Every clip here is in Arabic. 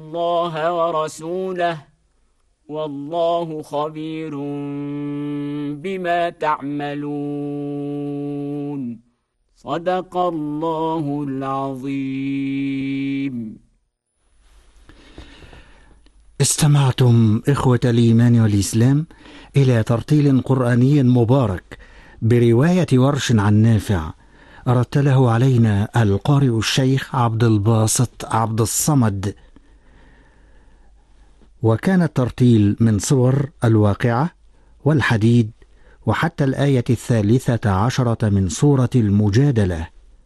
الله ورسوله والله خبير بما تعملون. صدق الله العظيم. استمعتم إخوة الإيمان والإسلام إلى ترتيل قرآني مبارك برواية ورش عن نافع، رتله علينا القارئ الشيخ عبد الباسط عبد الصمد، وكان الترتيل من صور الواقعة والحديد وحتى الآية 13 من سورة المجادلة.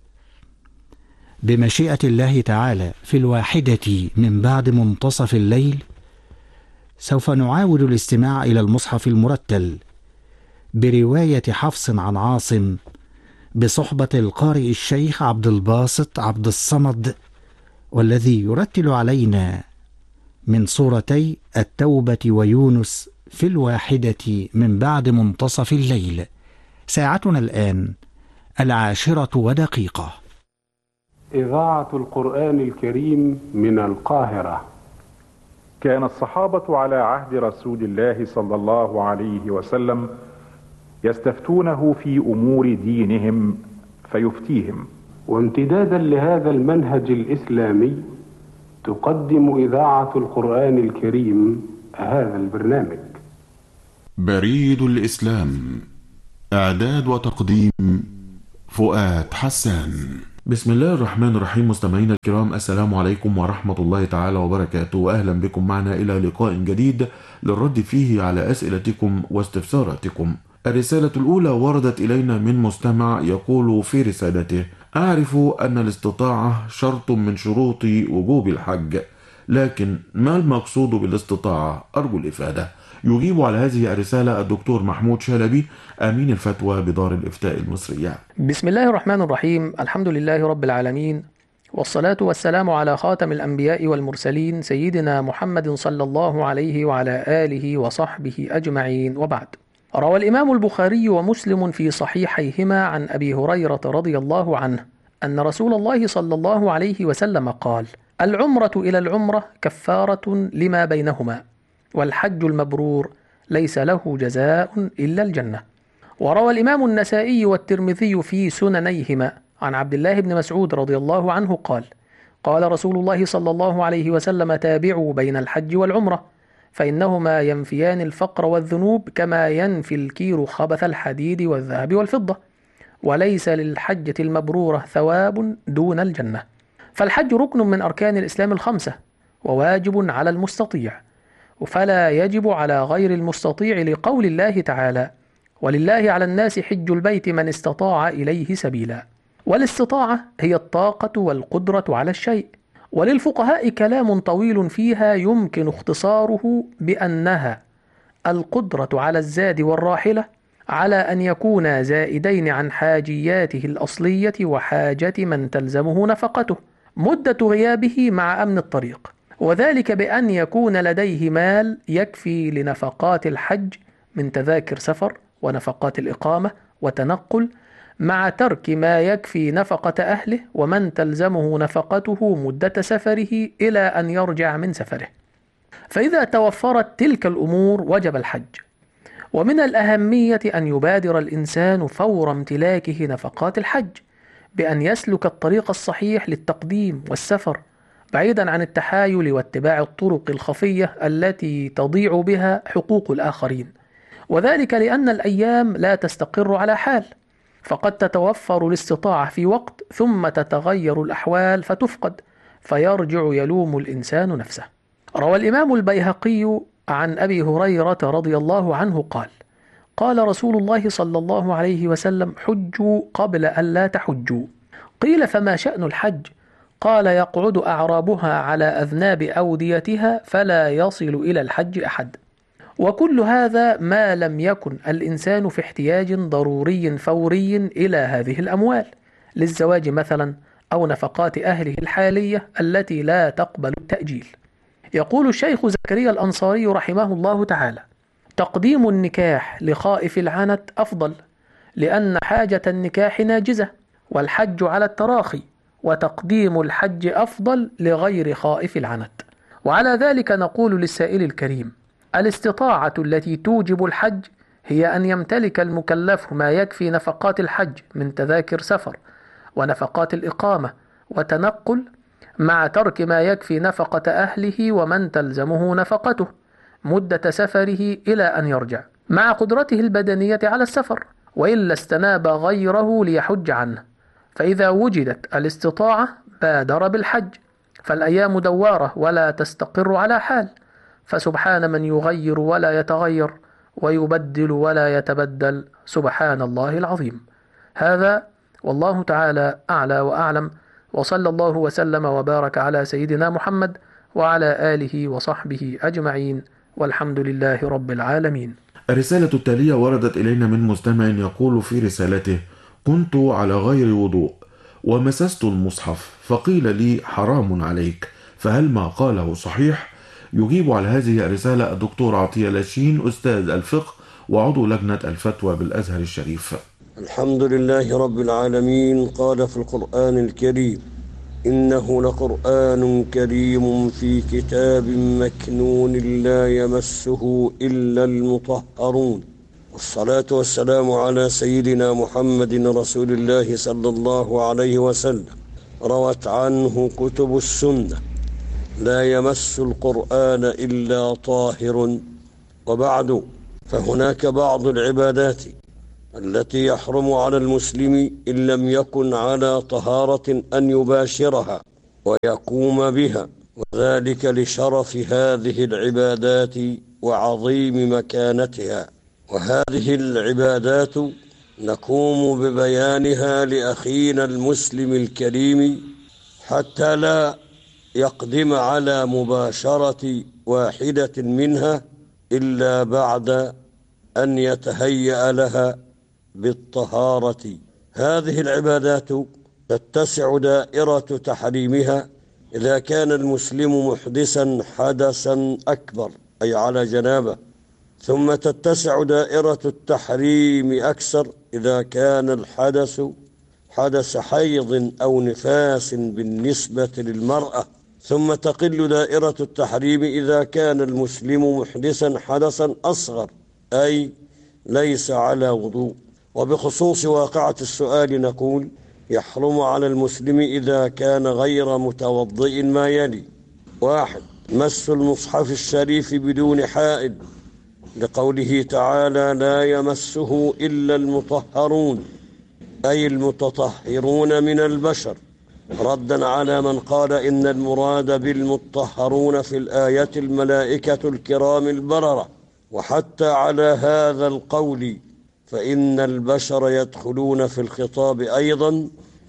بمشيئة الله تعالى في 1 من بعد منتصف الليل سوف نعاود الاستماع إلى المصحف المرتل برواية حفص عن عاصم بصحبة القارئ الشيخ عبد الباسط عبد الصمد، والذي يرتل علينا من سورتي التوبة ويونس في 1 من بعد منتصف الليل. ساعتنا الآن 10:01. إذاعة القرآن الكريم من القاهرة. كان الصحابة على عهد رسول الله صلى الله عليه وسلم يستفتونه في أمور دينهم فيفتيهم، وامتدادا لهذا المنهج الإسلامي تقدم إذاعة القرآن الكريم هذا البرنامج. بريد الإسلام، إعداد وتقديم فؤاد حسان. بسم الله الرحمن الرحيم. مستمعينا الكرام، السلام عليكم ورحمة الله تعالى وبركاته، وأهلا بكم معنا إلى لقاء جديد للرد فيه على أسئلتكم واستفساراتكم. الرسالة الأولى وردت إلينا من مستمع يقول في رسالته: أعرف أن الاستطاعة شرط من شروط وجوب الحج، لكن ما المقصود بالاستطاعة؟ أرجو الإفادة. يجيب على هذه الرسالة الدكتور محمود شلبي، أمين الفتوى بدار الإفتاء المصرية. بسم الله الرحمن الرحيم. الحمد لله رب العالمين، والصلاة والسلام على خاتم الأنبياء والمرسلين سيدنا محمد صلى الله عليه وعلى آله وصحبه أجمعين، وبعد. روى الإمام البخاري ومسلم في صحيحيهما عن أبي هريرة رضي الله عنه أن رسول الله صلى الله عليه وسلم قال: العمرة إلى العمرة كفارة لما بينهما، والحج المبرور ليس له جزاء إلا الجنة. وروى الإمام النسائي والترمذي في سننيهما عن عبد الله بن مسعود رضي الله عنه قال: قال رسول الله صلى الله عليه وسلم: تابعوا بين الحج والعمرة، فإنهما ينفيان الفقر والذنوب كما ينفي الكير خبث الحديد والذهب والفضة، وليس للحجة المبرورة ثواب دون الجنة. فالحج ركن من أركان الإسلام ال5، وواجب على المستطيع، فلا يجب على غير المستطيع، لقول الله تعالى: ولله على الناس حج البيت من استطاع إليه سبيلا. والاستطاعة هي الطاقة والقدرة على الشيء، وللفقهاء كلام طويل فيها يمكن اختصاره بأنها القدرة على الزاد والراحلة على أن يكونا زائدين عن حاجياته الأصلية وحاجة من تلزمه نفقته مدة غيابه مع أمن الطريق، وذلك بأن يكون لديه مال يكفي لنفقات الحج من تذاكر سفر ونفقات الإقامة وتنقل، مع ترك ما يكفي نفقة أهله ومن تلزمه نفقته مدة سفره إلى أن يرجع من سفره. فإذا توفرت تلك الأمور وجب الحج. ومن الأهمية أن يبادر الإنسان فور امتلاكه نفقات الحج بأن يسلك الطريق الصحيح للتقديم والسفر، بعيدا عن التحايل واتباع الطرق الخفية التي تضيع بها حقوق الآخرين، وذلك لأن الأيام لا تستقر على حال، فقد تتوفر الاستطاعة في وقت ثم تتغير الأحوال فتفقد، فيرجع يلوم الإنسان نفسه. روى الإمام البيهقي عن أبي هريرة رضي الله عنه قال: قال رسول الله صلى الله عليه وسلم: حجوا قبل أن لا تحجوا. قيل: فما شأن الحج؟ قال: يقعد أعرابها على أذناب أوديتها فلا يصل إلى الحج أحد. وكل هذا ما لم يكن الإنسان في احتياج ضروري فوري إلى هذه الأموال، للزواج مثلا، أو نفقات أهله الحالية التي لا تقبل التأجيل. يقول الشيخ زكريا الأنصاري رحمه الله تعالى: تقديم النكاح لخائف العنت أفضل، لأن حاجة النكاح ناجزة، والحج على التراخي، وتقديم الحج أفضل لغير خائف العنت. وعلى ذلك نقول للسائل الكريم: الاستطاعة التي توجب الحج هي أن يمتلك المكلف ما يكفي نفقات الحج من تذاكر سفر ونفقات الإقامة وتنقل، مع ترك ما يكفي نفقة أهله ومن تلزمه نفقته مدة سفره إلى أن يرجع، مع قدرته البدنية على السفر، وإلا استناب غيره ليحج عنه. فإذا وجدت الاستطاعة بادر بالحج، فالأيام دوارة ولا تستقر على حال، فسبحان من يغير ولا يتغير ويبدل ولا يتبدل، سبحان الله العظيم. هذا والله تعالى أعلى وأعلم، وصلى الله وسلم وبارك على سيدنا محمد وعلى آله وصحبه أجمعين، والحمد لله رب العالمين. الرسالة التالية وردت إلينا من مستمع يقول في رسالته: كنت على غير وضوء ومسست المصحف فقيل لي حرام عليك، فهل ما قاله صحيح؟ يجيب على هذه الرسالة الدكتور عطية لاشين، أستاذ الفقه وعضو لجنة الفتوى بالأزهر الشريف. الحمد لله رب العالمين. قال في القرآن الكريم: إنه لقرآن كريم في كتاب مكنون لا يمسه إلا المطهرون. والصلاة والسلام على سيدنا محمد رسول الله صلى الله عليه وسلم. روت عنه كتب السنة: لا يمس القرآن إلا طاهر. وبعد، فهناك بعض العبادات التي يحرم على المسلم إن لم يكن على طهارة أن يباشرها ويقوم بها، وذلك لشرف هذه العبادات وعظيم مكانتها. وهذه العبادات نقوم ببيانها لأخينا المسلم الكريم حتى لا يقدم على مباشرة واحدة منها إلا بعد أن يتهيأ لها بالطهارة. هذه العبادات تتسع دائرة تحريمها إذا كان المسلم محدثا حدثا أكبر أي على جنابه، ثم تتسع دائرة التحريم أكثر إذا كان الحدث حدث حيض أو نفاس بالنسبة للمرأة، ثم تقل دائرة التحريم إذا كان المسلم محدثا حدثا أصغر أي ليس على وضوء. وبخصوص واقعة السؤال نقول: يحرم على المسلم إذا كان غير متوضئ ما يلي: 1. مس المصحف الشريف بدون حائل، لقوله تعالى: لا يمسه إلا المطهرون، أي المتطهرون من البشر، ردا على من قال إن المراد بالمطهرون في الآية الملائكة الكرام البررة. وحتى على هذا القول فإن البشر يدخلون في الخطاب أيضا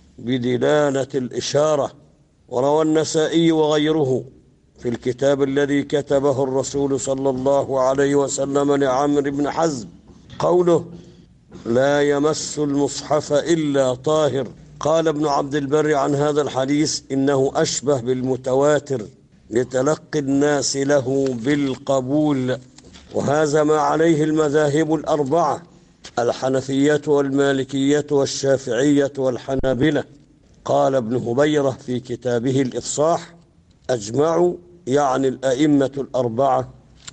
بدلالة الإشارة. وروى النسائي وغيره في الكتاب الذي كتبه الرسول صلى الله عليه وسلم لعمرو بن حزم قوله: لا يمس المصحف إلا طاهر. قال ابن عبد البر عن هذا الحديث: إنه أشبه بالمتواتر لتلقي الناس له بالقبول، وهذا ما عليه المذاهب الأربعة: الحنفية والمالكية والشافعية والحنابلة. قال ابن هبيرة في كتابه الإفصاح: أجمعوا، يعني الأئمة الأربعة،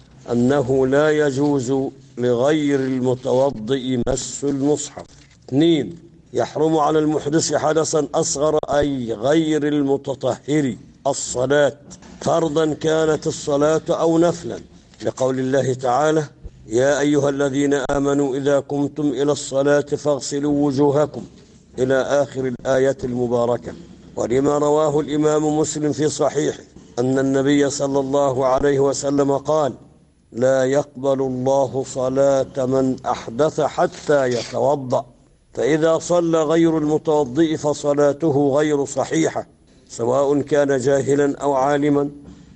أنه لا يجوز لغير المتوضئ مس المصحف. 2. يحرم على المحدث حدثا أصغر أي غير المتطهر الصلاة، فرضا كانت الصلاة أو نفلا، لقول الله تعالى: يا أيها الذين آمنوا إذا قمتم إلى الصلاة فاغسلوا وجوهكم، إلى آخر الآية المباركة. ولما رواه الإمام مسلم في صحيحه أن النبي صلى الله عليه وسلم قال: لا يقبل الله صلاة من أحدث حتى يتوضأ، فإذا صلى غير المتوضئ فصلاته غير صحيحة، سواء كان جاهلا أو عالما،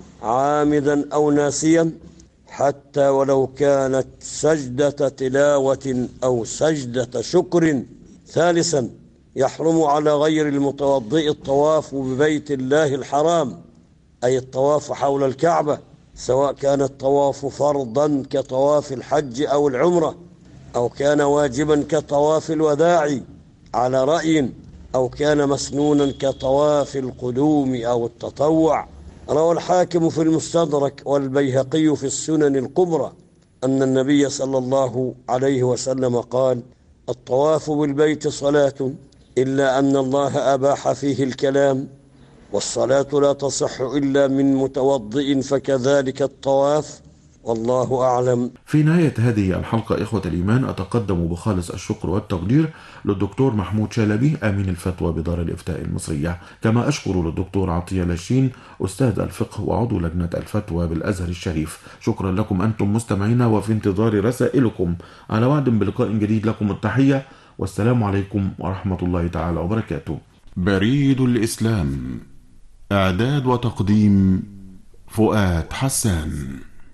عامدا أو ناسيا، حتى ولو كانت سجدة تلاوة أو سجدة شكر. 3. يحرم على غير المتوضئ الطواف ببيت الله الحرام، أي الطواف حول الكعبة، سواء كان الطواف فرضا كطواف الحج أو العمرة، أو كان واجبا كطواف الوداع على رأي، أو كان مسنونا كطواف القدوم أو التطوع. روى الحاكم في المستدرك والبيهقي في السنن الكبرى أن النبي صلى الله عليه وسلم قال: الطواف بالبيت صلاة إلا أن الله أباح فيه الكلام، والصلاة لا تصح إلا من متوضئ، فكذلك الطواف، والله أعلم. في نهاية هذه الحلقة إخوة الإيمان أتقدم بخالص الشكر والتقدير للدكتور محمود شلبي أمين الفتوى بدار الإفتاء المصرية، كما أشكر للدكتور عطية لاشين أستاذ الفقه وعضو لجنة الفتوى بالأزهر الشريف. شكرا لكم أنتم مستمعينا، وفي انتظار رسائلكم. على وعد بلقاء جديد، لكم التحية والسلام عليكم ورحمة الله تعالى وبركاته. بريد الإسلام، إعداد وتقديم فؤاد حسان.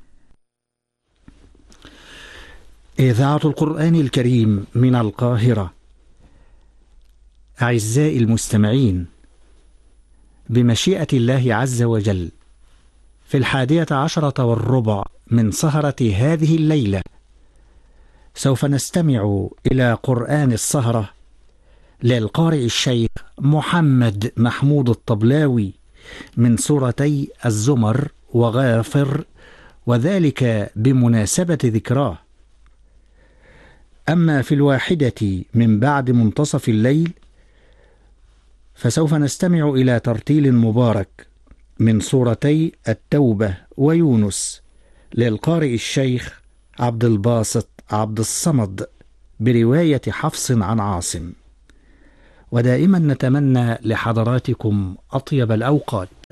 إذاعة القرآن الكريم من القاهرة. أعزائي المستمعين، بمشيئة الله عز وجل في 11:15 من سهرة هذه الليلة سوف نستمع إلى قرآن السهرة للقارئ الشيخ محمد محمود الطبلاوي من سورتي الزمر وغافر، وذلك بمناسبة ذكراه. أما في 1 من بعد منتصف الليل فسوف نستمع إلى ترتيل مبارك من سورتي التوبة ويونس للقارئ الشيخ عبد الباسط عبد الصمد برواية حفص عن عاصم. ودائما نتمنى لحضراتكم أطيب الأوقات.